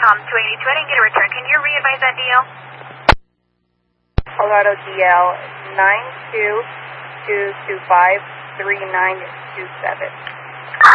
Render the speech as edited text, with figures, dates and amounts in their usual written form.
282. I didn't get a return. Can you re-advise that DL? Colorado DL 922253927.